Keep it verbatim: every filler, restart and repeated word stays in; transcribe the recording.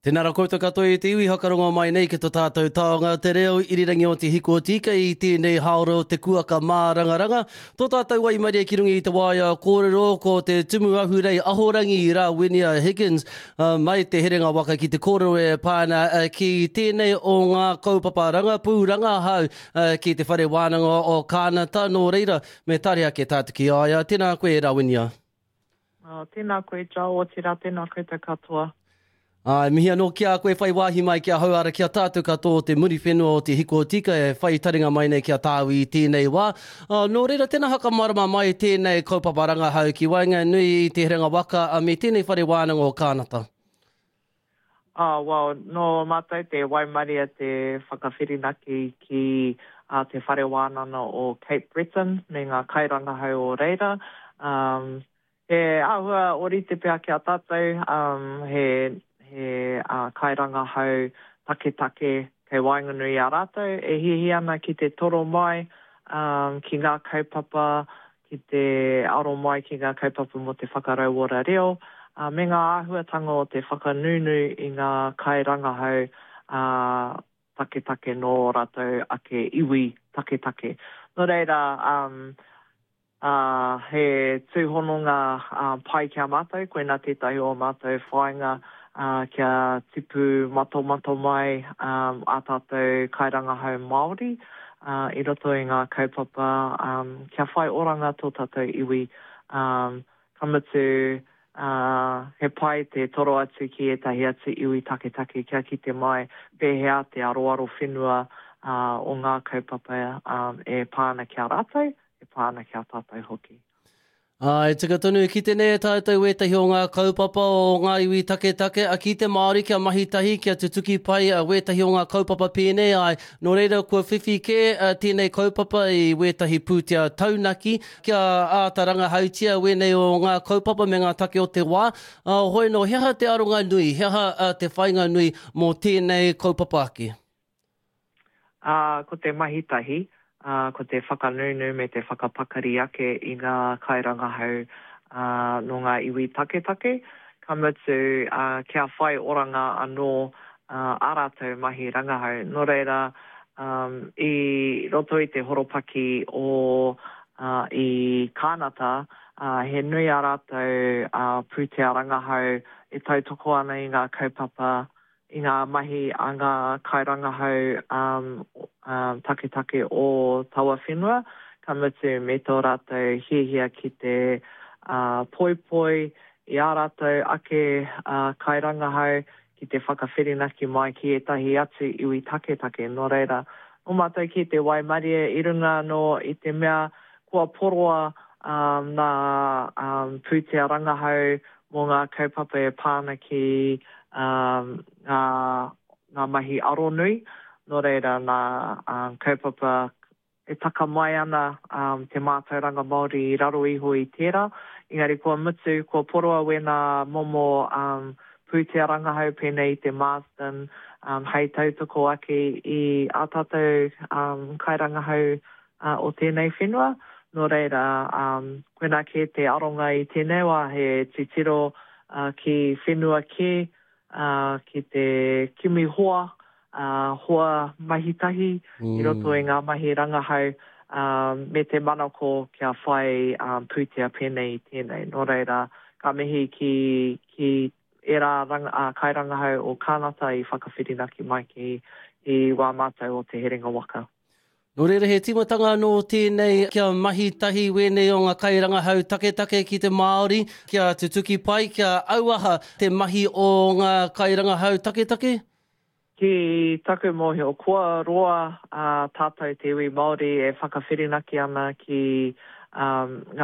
Tēnā rā koutou katoa i te iwi hakarongo mai nei ki tō tātou taonga te reo irirangi o te hiko tika i tēnei haoro te kuaka mārangaranga. Tō tātou wai maria ki rungi i te waia kōrero ko te tumu ahurei ahorangi i rā Winia Higgins uh, mai te herenga waka ki te kōrero e pāna uh, ki tēnei o ngā kaupapa pūranga hau uh, ki te whare wānanga o kānata. Nō reira me tare ake tātu ki aia. Tēnā koe rā Winia. Uh, tēnā koe Joe, o tira tēnā koe te katoa. Ai, mihi anō kia koe whai wāhi mai kia hauara kia tātou katoa o te muri whenua o te hiko tika e whai taringa mai nei kia tāu i tēnei wā. Uh, nō reira, tēnā haka marama mai tēnei kaupaparanga hau ki wainga nui i te herenga waka a me tēnei whare wānanga o kānata. Ah, well, no mātai te waimaria te whakawhirinaki ki uh, te whare wānanga o Cape Breton me ngā kairanga hau o reira. Um, he ahua ori te pēa kia tātou, um, he he uh, kairanga hau take take kei wainganui a rātou, e hihi ana ki te toro mai, um, ki ngā kaupapa, ki te aro mai ki ngā kaupapa mo te whakarauora reo, uh, me ngā āhuatanga o te whakanunu i ngā kairanga hau uh, take take no rātou ake iwi take take. No reira, um, uh, he tūhononga uh, pai kia mātou, koe nā tētahi o mātou whainga, Uh, kia tipu mato mato mai um, a tātou kairanga hau Māori, uh, i roto i ngā kaupapa, um, kia whai oranga tō tātou iwi, um, kamatu uh, he pai te toro atu ki e tahi atu iwi take take kia ki te mai, pēhea te aroaro whenua uh, o ngā kaupapa um, e pāna kia rātou, e pāna kia tātou hoki. Ai, tika tonu, ki tēnei tātou wetahi o ngā kaupapa o ngā iwi take take, a ki te Māori kia mahitahi, kia te tuki pai a wetahi o ngā kaupapa pēnei, ai, nō reira kua whiwhi ke a tēnei kaupapa i wetahi pūtea taunaki, kia ātaranga hautia wenei o ngā kaupapa me ngā take o te wā, uh, hoi no, heha te aronga nui, heha uh, te whainga nui mō tēnei kaupapa ake? Uh, ko te mahitahi, Uh, ko te whakanunu me te whakapakari ake i ngā kairanga hau uh, no ngā iwi take take. Ka mutu uh, kia whai oranga anō uh, ārātou mahi rangahau. Nō reira, um, i roto i te horopaki o uh, i kānata, uh, he nui ārātou uh, pūtea rangahau e tautoko ana i ngā kaupapa i ngā mahi a ngā kairanga hau um, um, take take o taua whenua, ka mutu me tō rātou hiehia ki te uh, poi poi i ā rātou ake uh, kairanga hau ki te whakawhirinaki mai ki etahi atu iwi take take no reira. O mātou ki te waimaria i runga no i te mea kua poroa um, nā um, pūtea rangahau mō ngā kaupapa e pāna ki um, ngā, ngā mahi aronui, no reira ngā um, kaupapa e taka mai ana um, te mātauranga Māori i raro iho i tērā. Engari kua mutu, kua poroa wena momo um, pūtea rangahau pēnei te Marsden, um, hei tautoko ake i a tātou um, kairangahau uh, o tēnei whenua. No reira, um, koena ke te aronga i tēnei wā he titiro uh, ki whenua ke, uh, ki te kimi hoa, uh, hoa mahitahi, mm. i roto i ngā mahi rangahau, um, me te manako kia whai um, pūtea pēnei i tēnei. No reira, ka mihi ki, ki era ranga, uh, kairangahau o kānata i whakawhirinaki mai ki i wā mātou o te herenga waka. Nō reira, he timatanga no tēnei kia mahitahi wenei o ngā kairanga hau take take ki te Māori, kia te tuki pai, kia auaha te mahi o ngā kairanga hau take take? Ki taku mohi o kua roa uh, tātou te iwi Māori e whakawhirinaki ana ki um, ngā